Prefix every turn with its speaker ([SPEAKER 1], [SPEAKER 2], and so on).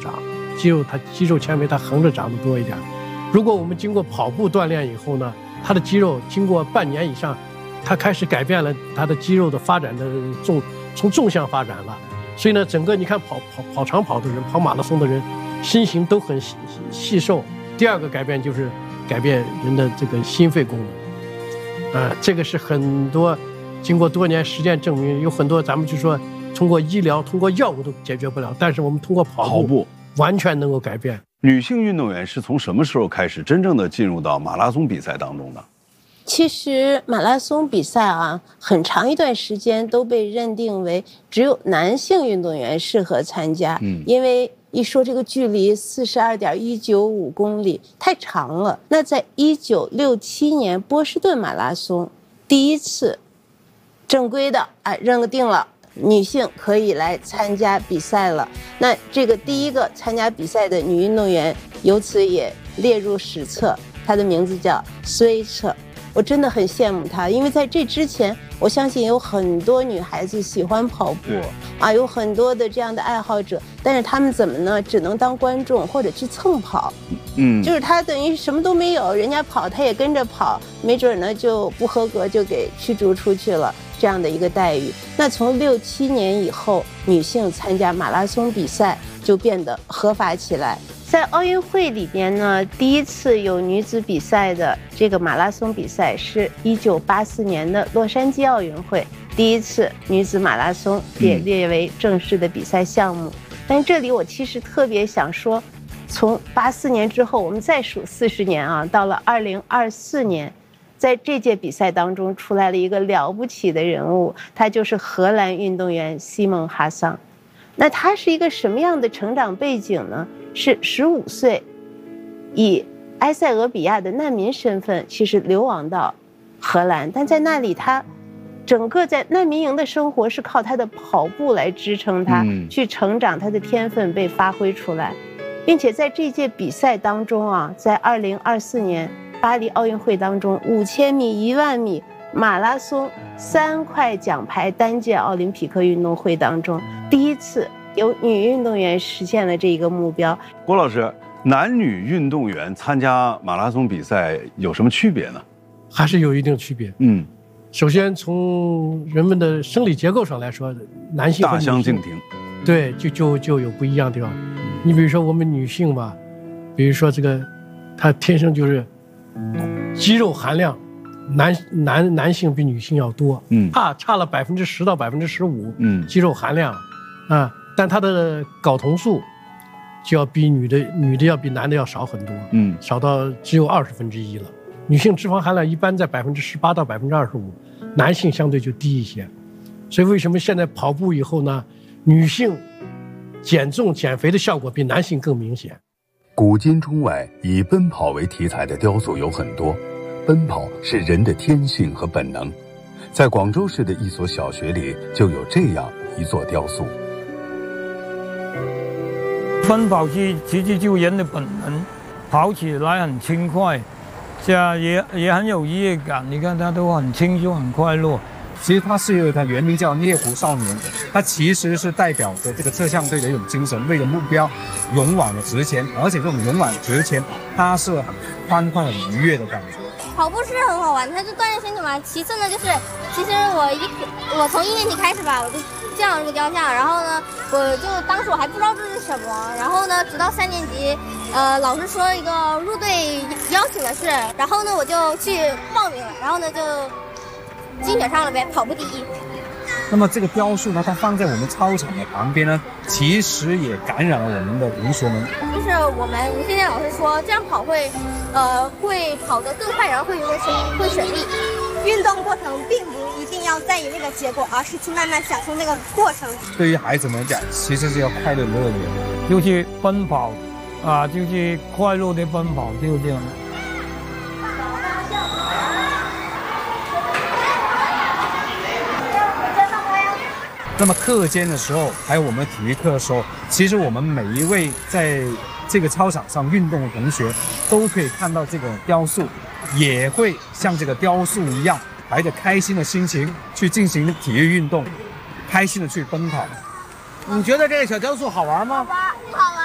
[SPEAKER 1] 长，肌肉纤维它横着长得多一点。如果我们经过跑步锻炼以后呢，它的肌肉经过半年以上，它开始改变了它的肌肉的发展的从纵向发展了。所以呢，整个你看跑长跑的人，跑马拉松的人，身形都很细瘦。第二个改变就是改变人的这个心肺功能，这个是很多经过多年实践证明，有很多咱们就说通过医疗、通过药物都解决不了，但是我们通过跑步完全能够改变。
[SPEAKER 2] 女性运动员是从什么时候开始真正的进入到马拉松比赛当中的？
[SPEAKER 3] 其实马拉松比赛啊，很长一段时间都被认定为只有男性运动员适合参加，因为一说这个距离42.195公里太长了。那在1967年波士顿马拉松第一次正规的认定了女性可以来参加比赛了。那这个第一个参加比赛的女运动员由此也列入史册，她的名字叫斯威彻。我真的很羡慕她，因为在这之前我相信有很多女孩子喜欢跑步有很多的这样的爱好者，但是她们怎么呢？只能当观众或者去蹭跑，就是她等于什么都没有，人家跑她也跟着跑，没准呢就不合格就给驱逐出去了，这样的一个待遇。那从67年以后，女性参加马拉松比赛就变得合法起来。在奥运会里边呢，第一次有女子比赛的这个马拉松比赛是1984年的洛杉矶奥运会，第一次女子马拉松也列为正式的比赛项目。但这里我其实特别想说，从84年之后，我们再数40年啊，到了2024年，在这届比赛当中出来了一个了不起的人物，他就是荷兰运动员西蒙哈桑。那他是一个什么样的成长背景呢？是15岁，以埃塞俄比亚的难民身份，其实流亡到荷兰，但在那里他整个在难民营的生活是靠他的跑步来支撑他去成长，他的天分被发挥出来，并且在这届比赛当中啊，在2024年巴黎奥运会当中，5000米、10000米、马拉松3块奖牌单届奥林匹克运动会当中，第一次有女运动员实现了这个目标。
[SPEAKER 2] 郭老师，男女运动员参加马拉松比赛有什么区别呢？
[SPEAKER 1] 还是有一定区别。首先从人们的生理结构上来说，男性和女性
[SPEAKER 2] 大相径庭。
[SPEAKER 1] 对，就有不一样的地方。你比如说我们女性吧，比如说这个，她天生就是肌肉含量，男性比女性要多，差了10%到15%，肌肉含量但它的睾酮素就要比女的要比男的要少很多，少到只有1/20了。女性脂肪含量一般在18%到25%，男性相对就低一些。所以为什么现在跑步以后呢，女性减重减肥的效果比男性更明显？
[SPEAKER 4] 古今中外以奔跑为题材的雕塑有很多，奔跑是人的天性和本能。在广州市的一所小学里就有这样一座雕塑。
[SPEAKER 5] 奔跑是其实就人的本能，跑起来很轻快，这样也很有愉悦感。你看他都很轻松很快乐。
[SPEAKER 6] 其实它原名叫猎狐少年，它其实是代表着这个摄像队的一种精神，为了目标勇往的直前，而且这种勇往直前，它是很欢快很愉悦的感觉。
[SPEAKER 7] 跑步是很好玩，它是锻炼身体嘛。其次呢，就是其实我从1年级开始吧，我就见到这个雕像，然后呢，我就当时我还不知道这是什么，然后呢，直到3年级，老师说一个入队邀请的事，然后呢，我就去报名了，然后呢就竞选上了呗，跑步第一。
[SPEAKER 6] 那么这个雕塑呢，它放在我们操场的旁边呢，其实也感染了我们的同学们。
[SPEAKER 7] 就是我们现在老师说，这样跑会跑得更快，然后会省力。
[SPEAKER 8] 运动过程并不一定要在意那个结果，而是去慢慢享受那个过程。
[SPEAKER 6] 对于孩子们讲，其实是要快乐乐的，
[SPEAKER 5] 就是奔跑就是快乐的奔跑，就是这样。
[SPEAKER 6] 那么课间的时候，还有我们体育课的时候，其实我们每一位在这个操场上运动的同学，都可以看到这个雕塑，也会像这个雕塑一样，怀着开心的心情去进行体育运动，开心的去奔跑。
[SPEAKER 9] 你觉得这个小雕塑好玩吗？
[SPEAKER 7] 好玩。